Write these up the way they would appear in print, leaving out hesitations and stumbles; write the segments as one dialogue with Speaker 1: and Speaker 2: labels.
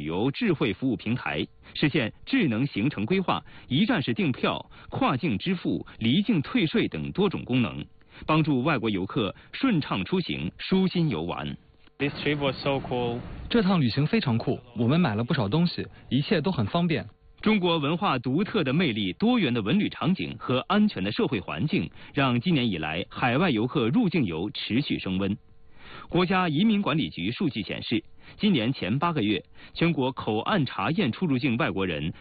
Speaker 1: 游智慧服务平台，实现智能行程规划、一站式订票、跨境支付、离境退税等多种功能，帮助外国游客顺畅出行、舒心游玩。
Speaker 2: This trip was so cool.
Speaker 3: 这趟旅行非常酷，我们买了不少东西，一切都很方便。
Speaker 1: 中国文化独特的魅力、多元的文旅场景和安全的社会环境，让今年以来海外游客入境游持续升温。国家移民管理局数据显示，今年前8个月，全国口岸查验出入境外国人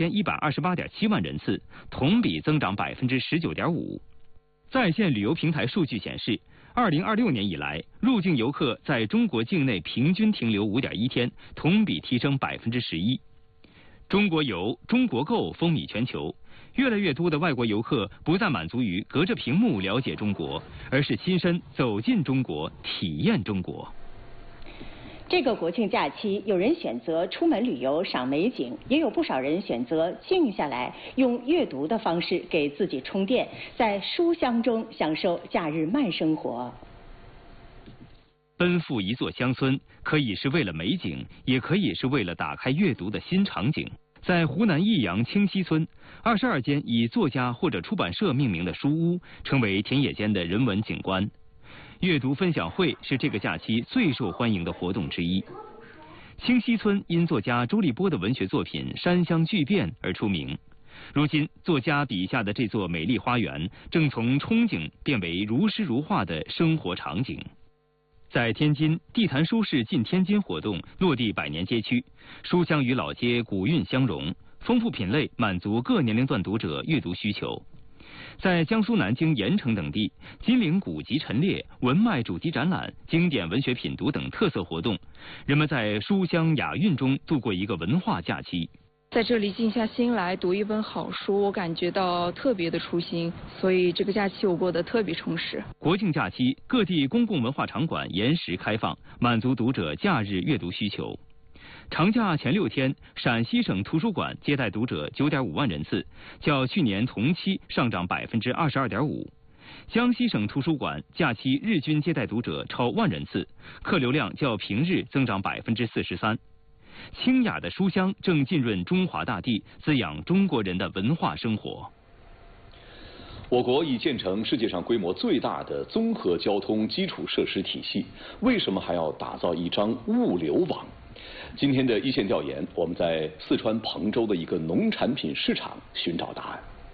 Speaker 1: 6128.7万人次，同比增长19.5%。在线旅游平台数据显示，2026年以来，入境游客在中国境内平均停留5.1天，同比提升11%。中国游、中国购风靡全球，越来越多的外国游客不再满足于隔着屏幕了解中国，而是亲身走进中国，体验中国。
Speaker 4: 这个国庆假期，有人选择出门旅游赏美景，也有不少人选择静下来，用阅读的方式给自己充电，在书香中享受假日慢生活。
Speaker 1: 奔赴一座乡村，可以是为了美景，也可以是为了打开阅读的新场景。在湖南益阳清溪村，22间以作家或者出版社命名的书屋，成为田野间的人文景观。阅读分享会是这个假期最受欢迎的活动之一。清溪村因作家周立波的文学作品《山乡巨变》而出名。如今，作家笔下的这座美丽花园，正从憧憬变为如诗如画的生活场景。在天津，地坛书市进天津活动落地100年街区，书香与老街古韵相融，丰富品类满足各年龄段读者阅读需求。在江苏南京、盐城等地，金陵古籍陈列、文脉主题展览、经典文学品读等特色活动，人们在书香雅韵中度过一个文化假期。
Speaker 5: 在这里静下心来读一本好书，我感觉到特别的舒心，所以这个假期我过得特别充实。
Speaker 1: 国庆假期，各地公共文化场馆延时开放，满足读者假日阅读需求。长假前6天，陕西省图书馆接待读者9.5万人次，较去年同期上涨22.5%。江西省图书馆假期日均接待读者超1万人次，客流量较平日增长43%。清雅的书香正浸润中华大地，滋养中国人的文化生活。
Speaker 6: 我国已建成世界上规模最大的综合交通基础设施体系，为什么还要打造一张物流网？今天的一线调研，我们在四川彭州的一个农产品市场寻找答案。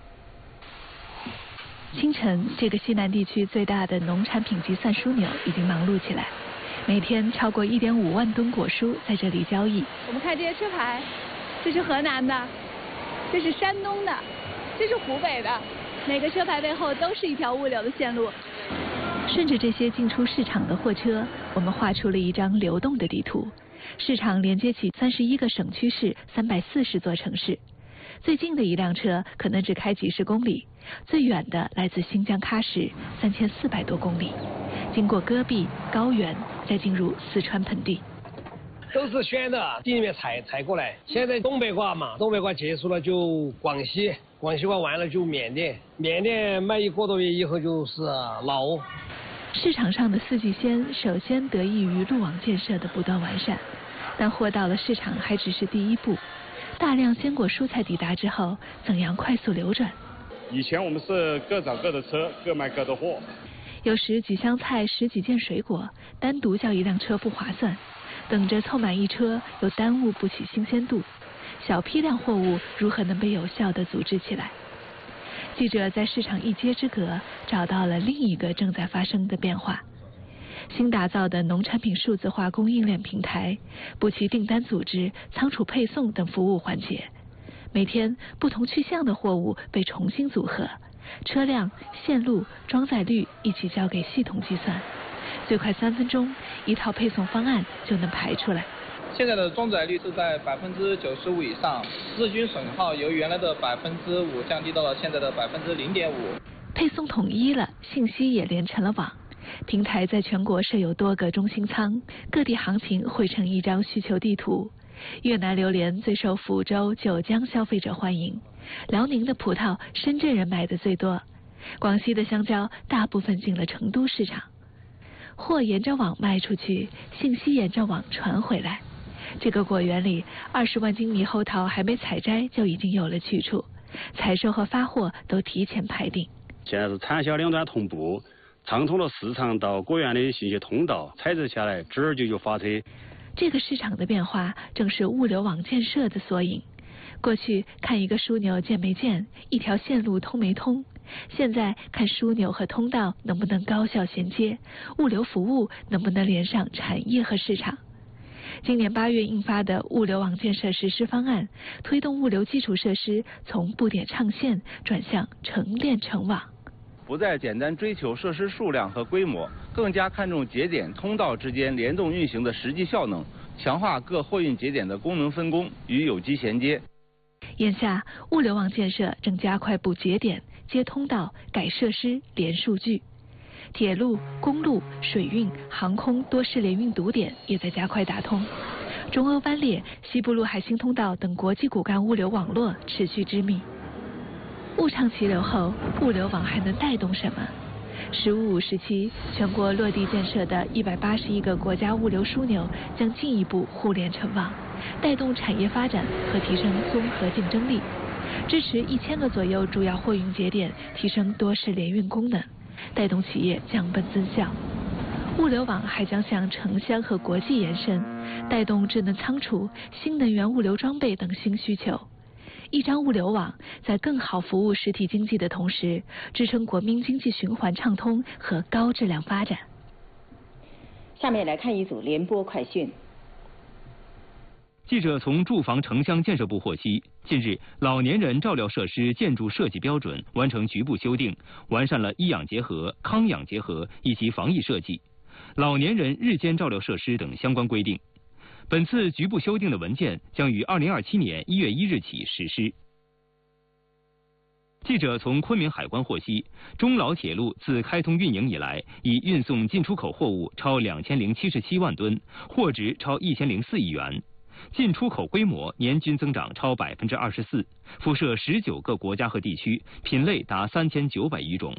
Speaker 7: 清晨，这个西南地区最大的农产品集散枢纽已经忙碌起来。每天超过1.5万吨果蔬在这里交易。
Speaker 8: 我们看这些车牌，这是河南的，这是山东的，这是湖北的，每个车牌背后都是一条物流的线路。
Speaker 7: 顺着这些进出市场的货车，我们画出了一张流动的地图。市场连接起31个省区市，340座城市。最近的一辆车可能只开几十公里，最远的来自新疆喀什，3400多公里，经过戈壁、高原，再进入四川盆地。
Speaker 9: 都是选的地里面采过来。现在东北瓜嘛，东北瓜结束了就广西，广西瓜完了就缅甸，缅甸卖1个多月以后就是老挝。
Speaker 7: 市场上的四季鲜首先得益于路网建设的不断完善，但货到了市场还只是第一步。大量鲜果蔬菜抵达之后，怎样快速流转？
Speaker 2: 以前我们是各找各的车，各卖各的货。
Speaker 7: 有时几箱菜10几件水果，单独叫一辆车不划算，等着凑满一车又耽误不起新鲜度。小批量货物如何能被有效地组织起来？记者在市场一街之隔找到了另一个正在发生的变化。新打造的农产品数字化供应链平台，布齐订单组织、仓储配送等服务环节。每天不同去向的货物被重新组合，车辆、线路、装载率一起交给系统计算，最快3分钟，一套配送方案就能排出来。
Speaker 10: 现在的装载率是在95%以上，日均损耗由原来的5%降低到了现在的0.5%。
Speaker 7: 配送统一了，信息也连成了网。平台在全国设有多个中心仓，各地行情汇成一张需求地图。越南榴莲最受福州、九江消费者欢迎，辽宁的葡萄深圳人买的最多，广西的香蕉大部分进了成都市场。货沿着网卖出去，信息沿着网传回来， 这个果园里，20万斤猕猴桃还没采摘就已经有了去处，采收和发货都提前排定。
Speaker 11: 现在是产销两端同步，畅通了市场到果园的信息通道，采摘下来直儿就发车。
Speaker 7: 这个市场的变化正是物流网建设的缩影。过去看一个枢纽建没建，一条线路通没通，现在看枢纽和通道能不能高效衔接，物流服务能不能连上产业和市场。今年8月印发的物流网建设实施方案，推动物流基础设施从布点唱线转向成链成网。
Speaker 12: 不再简单追求设施数量和规模，更加看重节点通道之间联动运行的实际效能，强化各货运节点的功能分工与有机衔接。
Speaker 7: 眼下，物流网建设正加快布节点、接通道、改设施、连数据。铁路、公路、水运、航空多式联运堵点也在加快打通。中欧班列、西部陆海新通道等国际骨干物流网络持续织密。物畅其流后，物流网还能带动什么？“15+5”时期，全国落地建设的181个国家物流枢纽将进一步互联成网，带动产业发展和提升综合竞争力，支持1000个左右主要货运节点提升多式联运功能，带动企业降本增效。物流网还将向城乡和国际延伸，带动智能仓储、新能源物流装备等新需求。一张物流网在更好服务实体经济的同时，支撑国民经济循环畅通和高质量发展。
Speaker 4: 下面来看一组联播快讯。
Speaker 1: 记者从住房城乡建设部获悉，近日老年人照料设施建筑设计标准完成局部修订，完善了医养结合、康养结合以及防疫设计、老年人日间照料设施等相关规定。本次局部修订的文件将于2027年1月1日起实施。记者从昆明海关获悉，中老铁路自开通运营以来，已运送进出口货物超2077万吨，货值超1004亿元，进出口规模年均增长超24%，辐射19个国家和地区，品类达3900余种。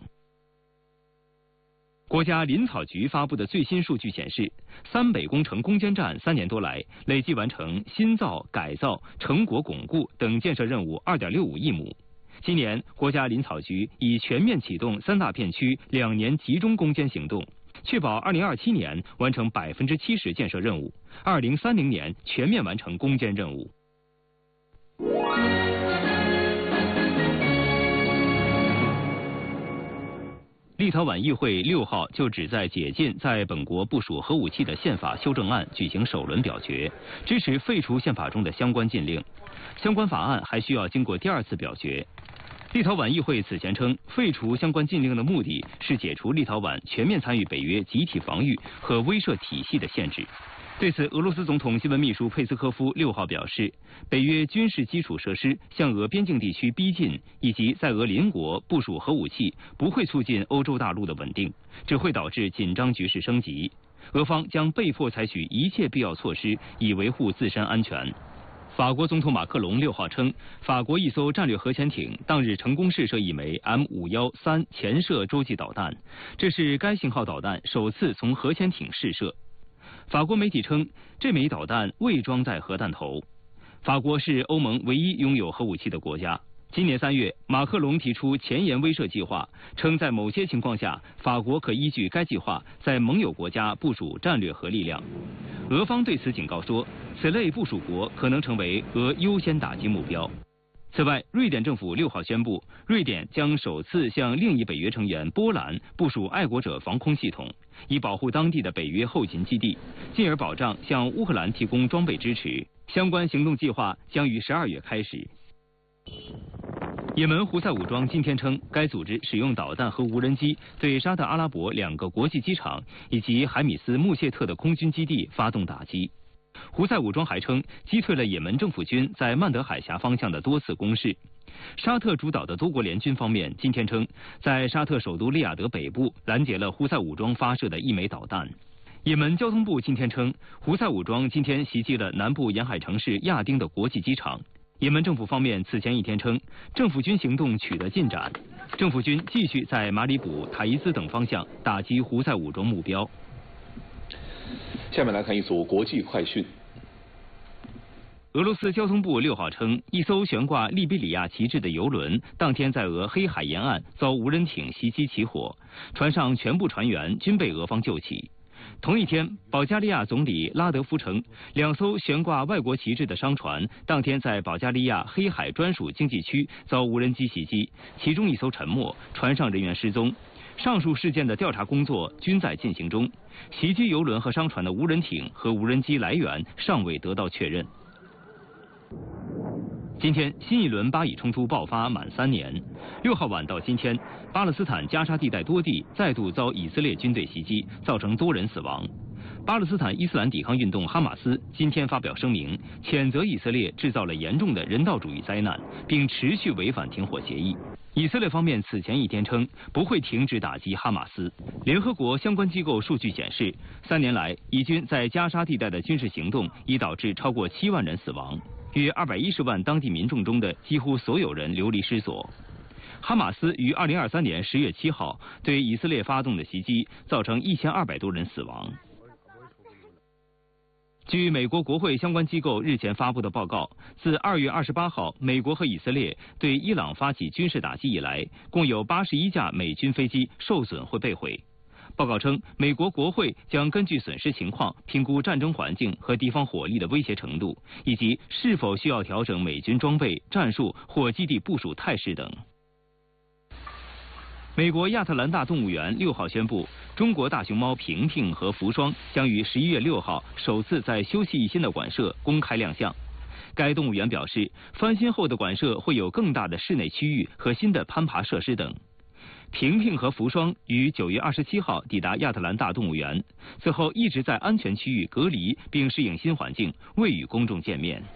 Speaker 1: 国家林草局发布的最新数据显示，三北工程攻坚战3年多来，累计完成新造、改造、成果巩固等建设任务2.65亿亩。今年，国家林草局已全面启动3大片区2年集中攻坚行动，确保2027年完成70%建设任务，2030年全面完成攻坚任务。立陶宛议会6号就旨在解禁在本国部署核武器的宪法修正案举行首轮表决，支持废除宪法中的相关禁令。相关法案还需要经过第2次表决。立陶宛议会此前称，废除相关禁令的目的是解除立陶宛全面参与北约集体防御和威慑体系的限制。对此，俄罗斯总统新闻秘书佩斯科夫6号表示，北约军事基础设施向俄边境地区逼近，以及在俄邻国部署核武器，不会促进欧洲大陆的稳定，只会导致紧张局势升级。俄方将被迫采取一切必要措施，以维护自身安全。法国总统马克龙6号称，法国一艘战略核潜艇当日成功试射一枚 M513潜射洲际导弹，这是该型号导弹首次从核潜艇试射。法国媒体称，这枚导弹未装载核弹头。法国是欧盟唯一拥有核武器的国家。今年3月，马克龙提出前沿威慑计划，称在某些情况下，法国可依据该计划在盟友国家部署战略核力量。俄方对此警告说，此类部署国可能成为俄优先打击目标。此外，瑞典政府6号宣布，瑞典将首次向另一北约成员波兰部署爱国者防空系统，以保护当地的北约后勤基地，进而保障向乌克兰提供装备支持。相关行动计划将于12月开始。也门胡塞武装今天称，该组织使用导弹和无人机对沙特阿拉伯2个国际机场以及海米斯穆谢特的空军基地发动打击。胡塞武装还称，击退了也门政府军在曼德海峡方向的多次攻势。沙特主导的多国联军方面今天称，在沙特首都利雅得北部拦截了胡塞武装发射的1枚导弹。也门交通部今天称，胡塞武装今天袭击了南部沿海城市亚丁的国际机场。也门政府方面此前一天称，政府军行动取得进展，政府军继续在马里卜、塔伊兹等方向打击胡塞武装目标。
Speaker 6: 下面来看一组国际快讯。
Speaker 1: 俄罗斯交通部6号称，一艘悬挂利比里亚旗帜的油轮当天在俄黑海沿岸遭无人艇袭击起火，船上全部船员均被俄方救起。同一天，保加利亚总理拉德夫称，2艘悬挂外国旗帜的商船当天在保加利亚黑海专属经济区遭无人机袭击，其中1艘沉没，船上人员失踪。上述事件的调查工作均在进行中，袭击油轮和商船的无人艇和无人机来源尚未得到确认。今天，新一轮巴以冲突爆发满3年。6号晚到今天，巴勒斯坦加沙地带多地再度遭以色列军队袭击，造成多人死亡。巴勒斯坦伊斯兰抵抗运动哈马斯今天发表声明，谴责以色列制造了严重的人道主义灾难，并持续违反停火协议。以色列方面此前一天称不会停止打击哈马斯。联合国相关机构数据显示，3年来，以军在加沙地带的军事行动已导致超过7万人死亡，约210万当地民众中的几乎所有人流离失所。哈马斯于2023年10月7号对以色列发动的袭击，造成1200多人死亡。据美国国会相关机构日前发布的报告，自2月28号美国和以色列对伊朗发起军事打击以来，共有81架美军飞机受损或被毁。报告称，美国国会将根据损失情况评估战争环境和地方火力的威胁程度，以及是否需要调整美军装备、战术或基地部署态势等。美国亚特兰大动物园6号宣布，中国大熊猫平平和福双将于11月6号首次在休憩一新的馆舍公开亮相。该动物园表示，翻新后的馆舍会有更大的室内区域和新的攀爬设施等。平平和福双于9月27号抵达亚特兰大动物园，此后一直在安全区域隔离并适应新环境，未与公众见面。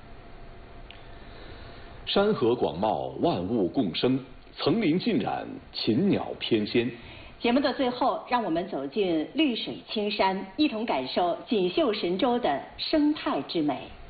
Speaker 6: 山河广袤，万物共生，层林尽染，禽鸟翩跹。
Speaker 4: 节目的最后，让我们走进绿水青山，一同感受锦绣神州的生态之美。